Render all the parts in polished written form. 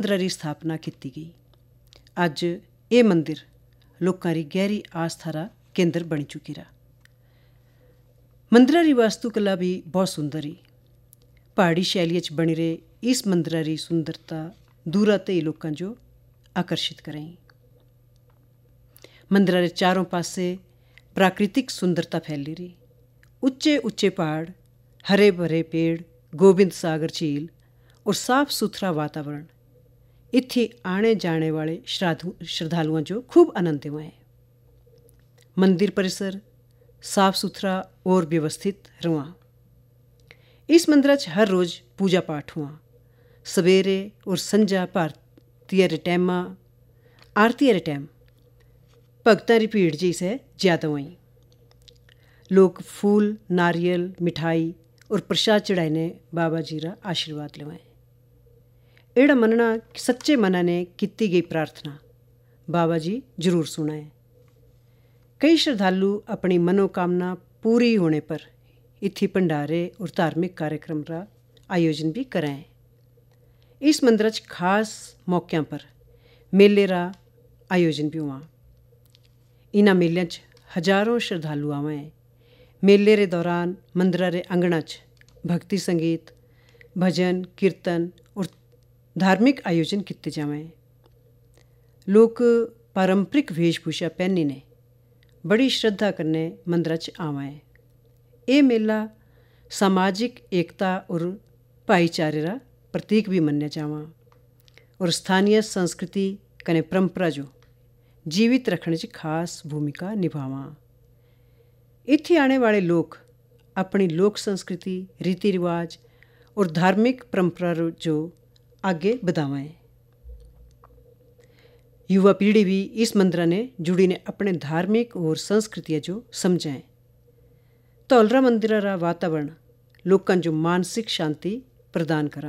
ਮੰਦਰਾਂ ਦੀ ਸਥਾਪਨਾ ਕੀਤੀ ਗਈ। ਅੱਜ ਇਹ ਮੰदिर ਲੋਕਾਂ ਦੀ ਗਹਿਰੀ ਆਸਥਾ ਦਾ ਕੇਂਦਰ ਬਣ ਚੁੱਕੀ ਰਾ। ਮੰਦਰਾਂ ਦੀ ਵਾਸਤੂਕਲਾ ਵੀ ਬਹੁਤ ਸੁੰਦਰ ਹੀ। ਪਹਾੜੀ ਸ਼ੈਲੀ 'ਚ ਬਣੀ ਰਹੇ ਇਸ ਮੰਦਰਾਂ ਦੀ ਸੁੰਦਰਤਾ ਦੂਰਾਂ ਤੇ ਲੋਕਾਂ ਜੋ ਆਕਰਸ਼ਿਤ ਕਰਾਈ। ਮੰਦਰਾਂ ਦੇ ਚਾਰੋਂ ਪਾਸੇ ਪ੍ਰਾਕ੍ਰਿਤਿਕ ਸੁੰਦਰਤਾ ਫੈਲੀ ਰਹੀ। ਉੱਚੇ ਉੱਚੇ ਪਹਾੜ, ਹਰੇ ਭਰੇ ਪੇੜ, ਗੋਬਿੰਦ ਸਾਗਰ ਝੀਲ ਔਰ ਸਾਫ ਸੁਥਰਾ ਵਾਤਾਵरण ਇੱਥੇ ਆਣੇ ਜਾਣੇ ਵਾਲੇ ਸ਼ਰਧਾਲੂਆਂ ਜੋ खूब आनंद हुआ है। मंदिर परिसर साफ सुथरा और व्यवस्थित रहा। इस मंदिर हर रोज़ पूजा पाठ हुआ। सवेरे और संझा भारतीय रे टाइम आरती रे टाइम भगतां री भीड़ जी से ज़्यादा हुई। लोग फूल, नारियल, मिठाई और प्रसाद चढ़ाने बाबा जी रा आशीर्वाद लेवाएं। एड़ा मनना कि सच्चे मना ने की गई प्रार्थना बाबा जी जरूर सुनाए। कई श्रद्धालु अपनी मनोकामना पूरी होने पर इत्थे भंडारे और धार्मिक कार्यक्रम का आयोजन भी कराएं। इस मंदिर च खास मौक़ों पर मेले का आयोजन भी हुआ। इन्हां मेलों च हज़ारों श्रद्धालु आवें। मेले के दौरान मंदिर के अंगणा च भक्ति संगीत, भजन, कीर्तन और धार्मिक आयोजन किए जावें। लोग पारंपरिक वेशभूषा पहनी ने बड़ी श्रद्धा करने मंदिर च आवें। ये मेला सामाजिक एकता और भाईचारे का प्रतीक भी मन्या जावा और स्थानीय संस्कृति कने परंपरा जो जीवित रखने च खास भूमिका निभावा। इत्थे आने वाले लोग अपनी लोक संस्कृति, रीति रिवाज और धार्मिक परंपरा जो आगे बढ़ावें। युवा पीढ़ी भी इस मंदिर ने जुड़ी ने अपने धार्मिक और संस्कृतियाँ जो समझें। धौलरा मंदिर का वातावरण लोगों जो मानसिक शांति प्रदान करा।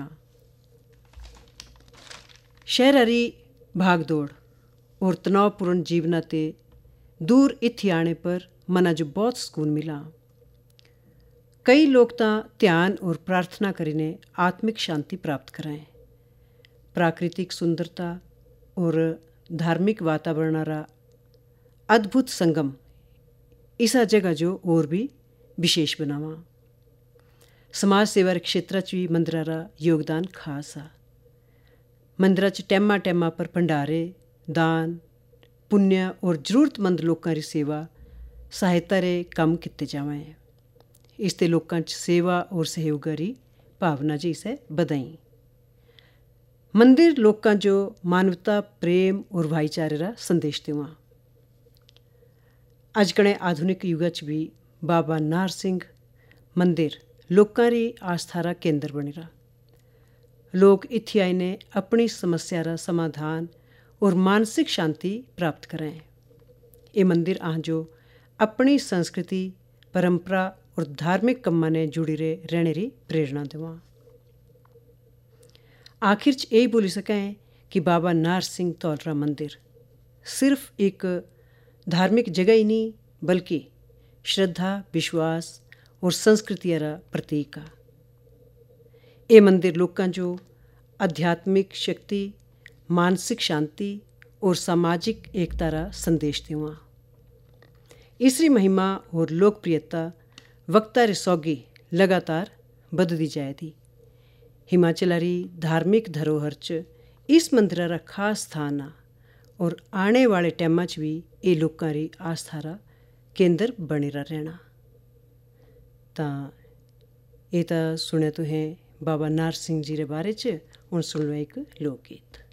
शहरी भाग दौड़ और तनावपूर्ण जीवना ते दूर इत्थे आने पर मना जो बहुत सुकून मिला। कई लोग तो ध्यान और प्रार्थना करीने आत्मिक शांति प्राप्त कराएं। प्राकृतिक सुंदरता और धार्मिक वातावरण का अद्भुत संगम इसा जगह जो और भी विशेष बनावा। समाज सेवा के क्षेत्र च भी मंदिर का योगदान खास आ। मंदिर च टैमा टैमा पर भंडारे, दान, पुण्य और जरूरतमंद लोगों की सेवा सहायता रे काम किए जावें। इससे लोगों च सेवा और सहयोग की भावना जी से बधाई। मंदिर लोगों जो मानवता, प्रेम और भाईचारे का संदेश देवा। अजकने आधुनिक युग च भी बाबा नाहर सिंह मंदिर लोगों की आस्था का केंद्र बनी रहा। लोग इत्थे आए ने अपनी समस्या का समाधान और मानसिक शांति प्राप्त करें। ये मंदिर आ जो अपनी संस्कृति, परंपरा और धार्मिक कम्मां ने जुड़ी रहने की प्रेरणा देवा। आखिर च यही बोली सकें कि बाबा नाहर सिंह धौलरा मंदिर सिर्फ एक धार्मिक जगह ही नहीं बल्कि श्रद्धा, विश्वास और संस्कृति का प्रतीक आ। ये मंदिर लोगों जो आध्यात्मिक शक्ति, मानसिक शांति और सामाजिक एकता का संदेश देवा। इसकी महिमा और लोकप्रियता वक्ता रे सौगी लगातार बढ़ती जाए थी। हिमाचल री धार्मिक धरोहर च इस मंदिर का खास स्थान आ और आने वाले टाइम च भी ये लोगों की आस्था का केंद्र बने रहना। तो ये तो सुने तुहें बाबा नाहर सिंह जी के बारे च। हुण सुन लो एक लोकगीत।